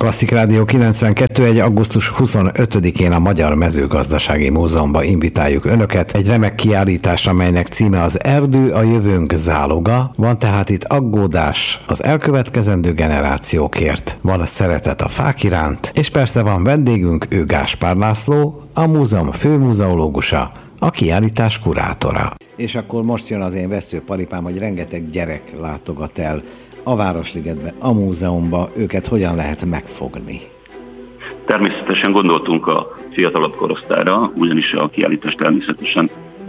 Klasszik Rádió 92.1. augusztus 25-én a Magyar Mezőgazdasági Múzeumba invitáljuk Önöket egy remek kiállításra, amelynek címe az Erdő a jövőnk záloga. Van tehát itt aggódás az elkövetkezendő generációkért, van a szeretet a fák iránt, és persze van vendégünk, ő Gáspár László, a múzeum főmuzeológusa, a kiállítás kurátora. És akkor most jön az én veszőparipám, hogy rengeteg gyerek látogat el a Városligetbe, a múzeumba, őket hogyan lehet megfogni? Természetesen gondoltunk a fiatalabb korosztályra, ugyanis a kiállítás természetesen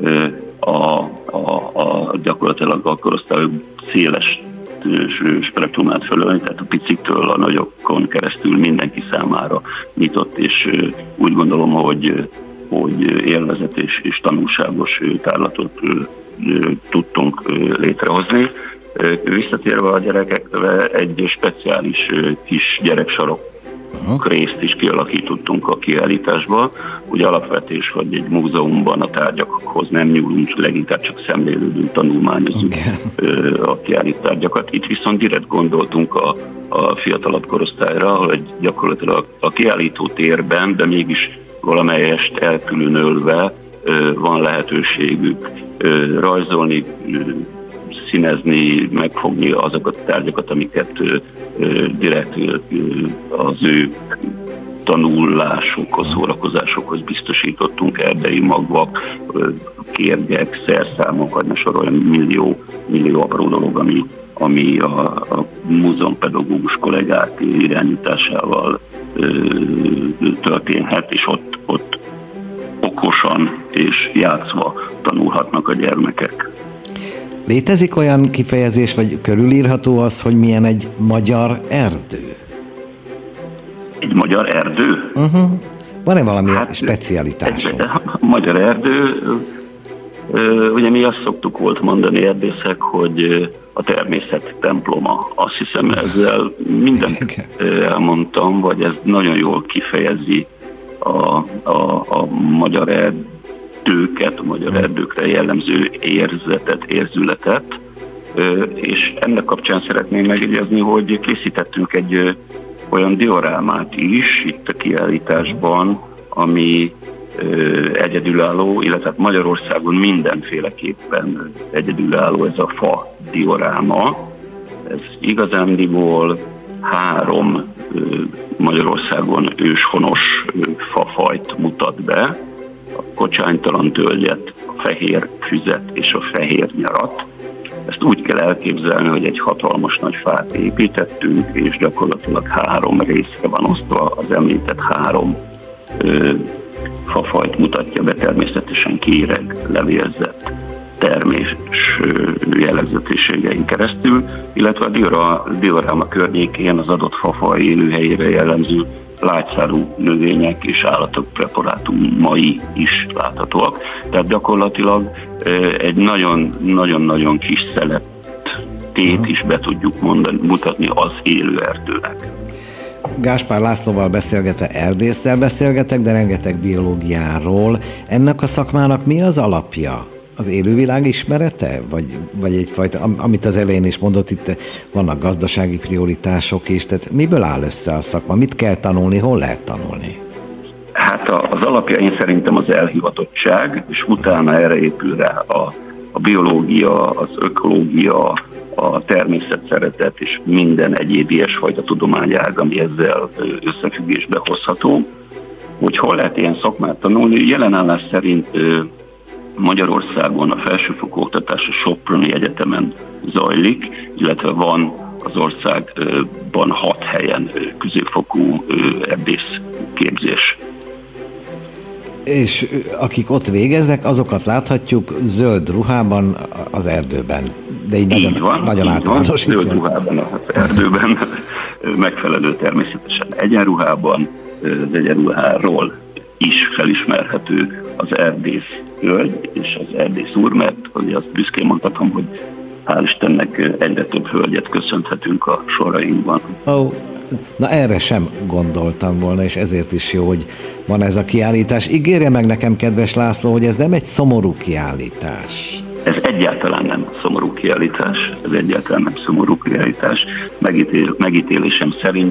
gyakorlatilag a korosztályok széles spektrumát fölölni, tehát a piciktől a nagyokon keresztül mindenki számára nyitott, és úgy gondolom, hogy élvezetes és tanulságos tárlatot tudtunk létrehozni. Visszatérve a gyerekekre, egy speciális kis gyereksarok részt is kialakítottunk a kiállításba. Ugye alapvetés, hogy egy múzeumban a tárgyakhoz nem nyúlunk, leginkább csak szemlélődünk, tanulmányozunk a kiállított tárgyakat. Itt viszont direkt gondoltunk a fiatalabb korosztályra, hogy gyakorlatilag a kiállító térben, de mégis valamelyest elkülönölve van lehetőségük rajzolni, színezni, megfogni azokat a tárgyakat, amiket direkt az ő tanulásukhoz, szórakozásokhoz biztosítottunk, erdei magvak, kérgek, szerszámok, hogy ne soroljam, millió apró dolog, ami a múzeumpedagógus kollégák irányításával történhet, és ott okosan és játszva tanulhatnak a gyermekek. Létezik olyan kifejezés, vagy körülírható az, hogy milyen egy magyar erdő? Egy magyar erdő? Van-e valami specialitásunk? A magyar erdő, ugye mi azt szoktuk volt mondani erdészek, hogy a természet temploma. Azt hiszem, ezzel mindent elmondtam, vagy ez nagyon jól kifejezi a magyar erdőket, a magyar erdőkre jellemző érzetet, érzületet, és ennek kapcsán szeretném megjegyezni, hogy készítettünk egy olyan diorámát is itt a kiállításban, ami egyedülálló, illetve Magyarországon mindenféleképpen egyedülálló ez a fa dioráma. Ez igazándiból 3 Magyarországon őshonos fafajt mutat be, a kocsánytalan tölgyet, a fehér füzet és a fehér nyarat. Ezt úgy kell elképzelni, hogy egy hatalmas nagy fát építettünk, és gyakorlatilag 3 részre van osztva, az említett 3 fafajt mutatja be, természetesen kéreg, levélzett, termés jellegzetességein keresztül, illetve a dioráma környékén az adott fafaj élőhelyére jellemző lágyszárú növények és állatok preparátumai is láthatóak. Tehát gyakorlatilag egy nagyon-nagyon kis szelettét is be tudjuk mutatni az élő erdőnek. Gáspár Lászlóval beszélgetve erdésszel beszélgetek, de rengeteg biológiáról. Ennek a szakmának mi az alapja? Az élővilág ismerete? Vagy egyfajta, amit az elején is mondott, itt vannak gazdasági prioritások is, tehát miből áll össze a szakma? Mit kell tanulni, hol lehet tanulni? Hát az alapja én szerintem az elhivatottság, és utána erre épül rá a biológia, az ökológia, a természetszeretet és minden egyéb ilyesfajta tudományág, ami ezzel összefüggésbe hozható. Hogy hol lehet ilyen szakmát tanulni? Jelenállás szerint Magyarországon a felsőfokú oktatás a Soproni Egyetemen zajlik, illetve van az országban 6 helyen középfokú erdész képzés. És akik ott végeznek, azokat láthatjuk zöld ruhában az erdőben. De így nagyon általánosítva. Zöld ruhában az erdőben, megfelelő természetesen egyenruhában, az egyenruháról is felismerhető az erdész hölgy és az erdész úr, mert hogy azt büszkén mondhatom, hogy hál' Istennek egyre több hölgyet köszönhetünk a sorainkban. Na erre sem gondoltam volna, és ezért is jó, hogy van ez a kiállítás. Ígérje meg nekem, kedves László, hogy ez nem egy szomorú kiállítás. Ez egyáltalán nem szomorú kiállítás, Megítélésem szerint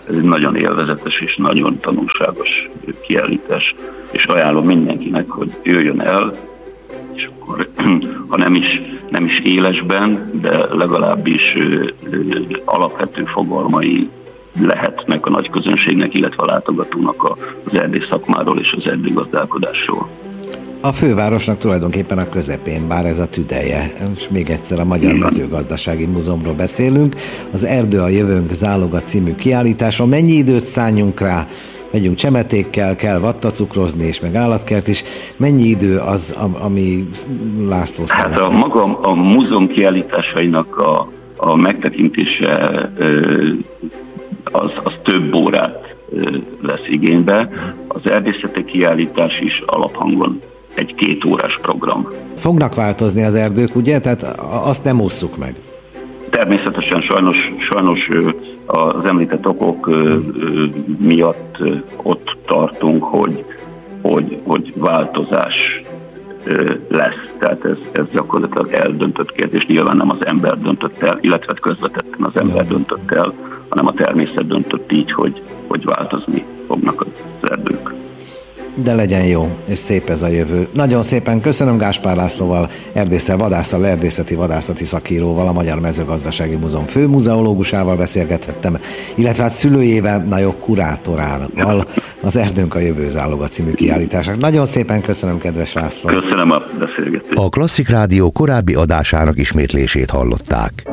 Ez egy nagyon élvezetes és nagyon tanulságos kiállítás, és ajánlom mindenkinek, hogy jöjjön el, és akkor, ha nem is élesben, de legalábbis alapvető fogalmai lehetnek a nagy közönségnek, illetve a látogatónak az erdész szakmáról és az erdőgazdálkodásról. A fővárosnak tulajdonképpen a közepén, bár ez a tüdeje. És még egyszer a Magyar Mezőgazdasági Múzeumról beszélünk. Az Erdő a jövőnk záloga című kiállításról. Mennyi időt szálljunk rá? Megyünk csemetékkel, kell vattacukrozni és meg állatkert is. Mennyi idő az, ami László szerint? Hát maga a múzeum kiállításainak a megtekintése az több órát lesz igénybe. Az erdészeti kiállítás is alaphangon egy 2 órás program. Fognak változni az erdők, ugye? Tehát azt nem ússzuk meg. Természetesen sajnos az említett okok miatt ott tartunk, hogy változás lesz. Tehát ez gyakorlatilag eldöntött kérdés. Nyilván nem az ember döntött el, illetve közvetetten az ember döntött el, hanem a természet döntött így, hogy változni fognak az erdők. De legyen jó, és szép ez a jövő. Nagyon szépen köszönöm Gáspár Lászlóval, erdésszel, vadásszal, vadászati szakíróval, a Magyar Mezőgazdasági Múzeum főmuzeológusával beszélgethettem, illetve hát szülőjével, kurátorával az Erdőnk a jövő záloga című kiállításnak. Nagyon szépen köszönöm, kedves László. Köszönöm a beszélgetést. A Klasszik Rádió korábbi adásának ismétlését hallották.